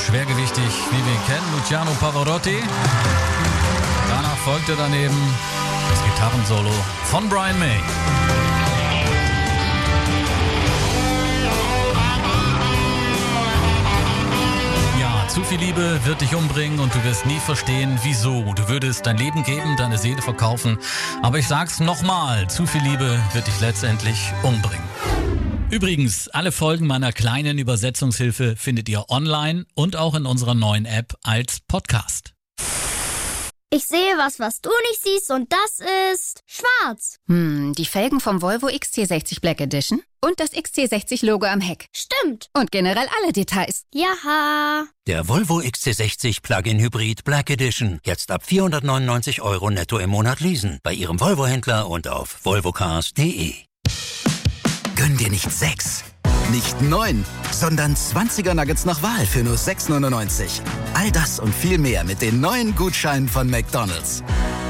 schwergewichtig, wie wir ihn kennen, Luciano Pavarotti. Danach folgte daneben das Gitarrensolo von Brian May. Zu viel Liebe wird dich umbringen und du wirst nie verstehen, wieso. Du würdest dein Leben geben, deine Seele verkaufen. Aber ich sag's nochmal, zu viel Liebe wird dich letztendlich umbringen. Übrigens, alle Folgen meiner kleinen Übersetzungshilfe findet ihr online und auch in unserer neuen App als Podcast. Ich sehe was du nicht siehst und das ist schwarz. Die Felgen vom Volvo XC60 Black Edition und das XC60-Logo am Heck. Stimmt. Und generell alle Details. Jaha. Der Volvo XC60 Plug-in Hybrid Black Edition. Jetzt ab 499 € netto im Monat leasen. Bei Ihrem Volvo-Händler und auf volvocars.de. Gönn dir nicht 6, nicht 9, sondern 20er Nuggets nach Wahl für nur 6,99. All das und viel mehr mit den neuen Gutscheinen von McDonald's.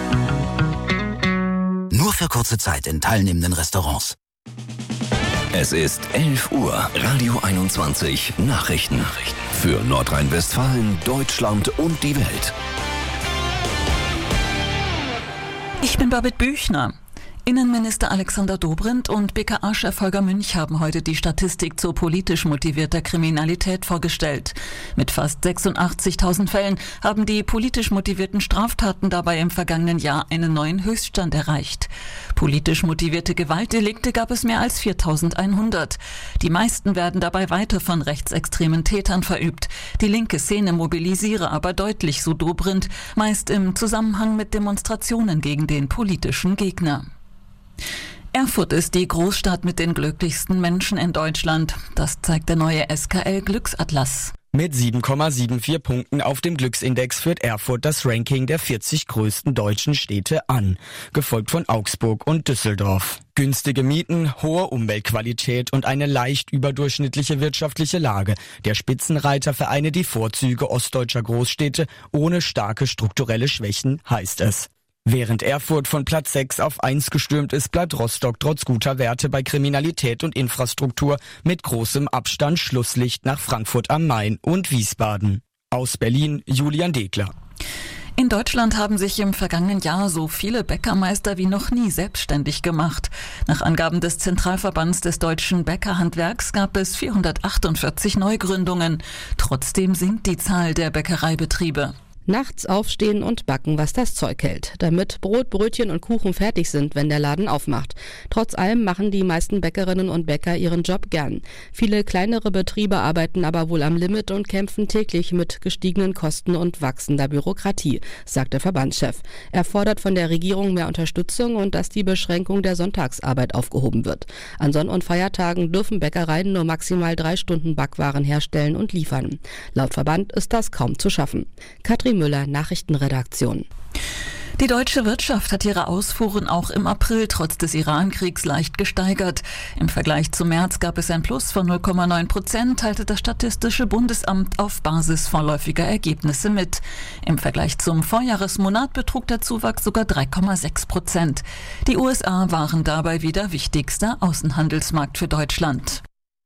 Nur für kurze Zeit in teilnehmenden Restaurants. Es ist 11 Uhr. Radio 21 Nachrichten. Für Nordrhein-Westfalen, Deutschland und die Welt. Ich bin Babette Büchner. Innenminister Alexander Dobrindt und BKA-Chef Holger Münch haben heute die Statistik zu politisch motivierter Kriminalität vorgestellt. Mit fast 86.000 Fällen haben die politisch motivierten Straftaten dabei im vergangenen Jahr einen neuen Höchststand erreicht. Politisch motivierte Gewaltdelikte gab es mehr als 4.100. Die meisten werden dabei weiter von rechtsextremen Tätern verübt. Die linke Szene mobilisiere aber deutlich, so Dobrindt, meist im Zusammenhang mit Demonstrationen gegen den politischen Gegner. Erfurt ist die Großstadt mit den glücklichsten Menschen in Deutschland. Das zeigt der neue SKL Glücksatlas. Mit 7,74 Punkten auf dem Glücksindex führt Erfurt das Ranking der 40 größten deutschen Städte an, gefolgt von Augsburg und Düsseldorf. Günstige Mieten, hohe Umweltqualität und eine leicht überdurchschnittliche wirtschaftliche Lage. Der Spitzenreiter vereine die Vorzüge ostdeutscher Großstädte ohne starke strukturelle Schwächen, heißt es. Während Erfurt von Platz 6 auf 1 gestürmt ist, bleibt Rostock trotz guter Werte bei Kriminalität und Infrastruktur mit großem Abstand Schlusslicht nach Frankfurt am Main und Wiesbaden. Aus Berlin, Julian Degler. In Deutschland haben sich im vergangenen Jahr so viele Bäckermeister wie noch nie selbstständig gemacht. Nach Angaben des Zentralverbands des deutschen Bäckerhandwerks gab es 448 Neugründungen. Trotzdem sinkt die Zahl der Bäckereibetriebe. Nachts aufstehen und backen, was das Zeug hält, damit Brot, Brötchen und Kuchen fertig sind, wenn der Laden aufmacht. Trotz allem machen die meisten Bäckerinnen und Bäcker ihren Job gern. Viele kleinere Betriebe arbeiten aber wohl am Limit und kämpfen täglich mit gestiegenen Kosten und wachsender Bürokratie, sagt der Verbandschef. Er fordert von der Regierung mehr Unterstützung und dass die Beschränkung der Sonntagsarbeit aufgehoben wird. An Sonn- und Feiertagen dürfen Bäckereien nur maximal 3 Stunden Backwaren herstellen und liefern. Laut Verband ist das kaum zu schaffen. Katrin Müller, Nachrichtenredaktion. Die deutsche Wirtschaft hat ihre Ausfuhren auch im April trotz des Iran-Kriegs leicht gesteigert. Im Vergleich zum März gab es ein Plus von 0,9%, teilte das Statistische Bundesamt auf Basis vorläufiger Ergebnisse mit. Im Vergleich zum Vorjahresmonat betrug der Zuwachs sogar 3,6%. Die USA waren dabei wieder wichtigster Außenhandelsmarkt für Deutschland.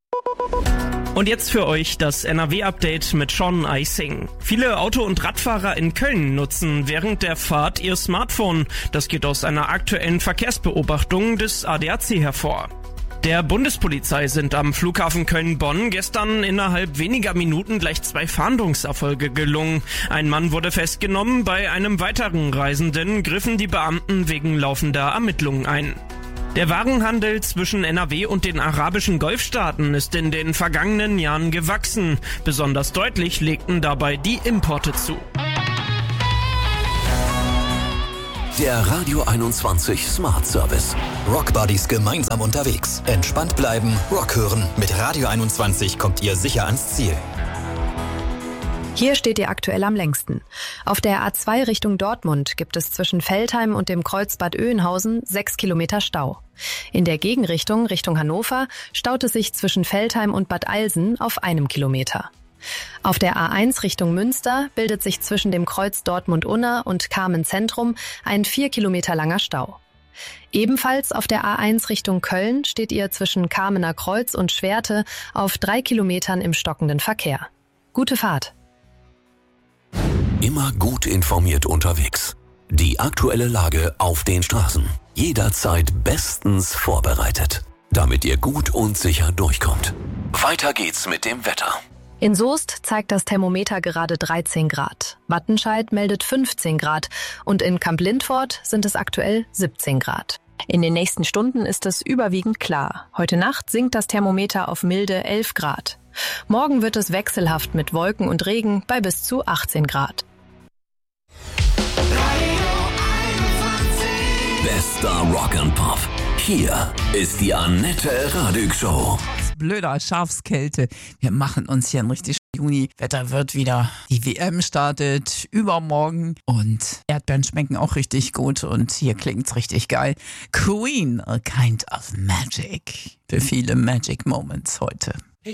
Und jetzt für euch das NRW-Update mit Sean Eising. Viele Auto- und Radfahrer in Köln nutzen während der Fahrt ihr Smartphone. Das geht aus einer aktuellen Verkehrsbeobachtung des ADAC hervor. Der Bundespolizei sind am Flughafen Köln-Bonn gestern innerhalb weniger Minuten gleich 2 Fahndungserfolge gelungen. Ein Mann wurde festgenommen, bei einem weiteren Reisenden griffen die Beamten wegen laufender Ermittlungen ein. Der Warenhandel zwischen NRW und den arabischen Golfstaaten ist in den vergangenen Jahren gewachsen. Besonders deutlich legten dabei die Importe zu. Der Radio 21 Smart Service. Rock Buddies gemeinsam unterwegs. Entspannt bleiben, Rock hören. Mit Radio 21 kommt ihr sicher ans Ziel. Hier steht ihr aktuell am längsten. Auf der A2 Richtung Dortmund gibt es zwischen Veltheim und dem Kreuz Bad Oeynhausen 6 Kilometer Stau. In der Gegenrichtung, Richtung Hannover, staut es sich zwischen Veltheim und Bad Eilsen auf 1 Kilometer. Auf der A1 Richtung Münster bildet sich zwischen dem Kreuz Dortmund-Unna und Kamen Zentrum ein 4 Kilometer langer Stau. Ebenfalls auf der A1 Richtung Köln steht ihr zwischen Kamener Kreuz und Schwerte auf 3 Kilometern im stockenden Verkehr. Gute Fahrt! Immer gut informiert unterwegs. Die aktuelle Lage auf den Straßen. Jederzeit bestens vorbereitet, damit ihr gut und sicher durchkommt. Weiter geht's mit dem Wetter. In Soest zeigt das Thermometer gerade 13 Grad. Wattenscheid meldet 15 Grad und in Kamp-Lindfort sind es aktuell 17 Grad. In den nächsten Stunden ist es überwiegend klar. Heute Nacht sinkt das Thermometer auf milde 11 Grad. Morgen wird es wechselhaft mit Wolken und Regen bei bis zu 18 Grad. Bester Rock and Pop. Hier ist die Annette Radig Show. Blöder Schafskälte. Wir machen uns hier ein richtig Juni. Wetter wird wieder. Die WM startet übermorgen und Erdbeeren schmecken auch richtig gut und hier klingt's richtig geil. Queen, a kind of magic. Für viele Magic Moments heute.